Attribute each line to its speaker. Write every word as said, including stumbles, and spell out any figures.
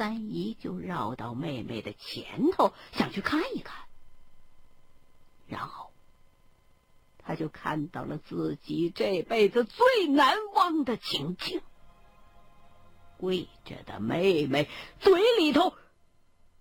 Speaker 1: 三姨就绕到妹妹的前头，想去看一看。然后他就看到了自己这辈子最难忘的情景。跪着的妹妹嘴里头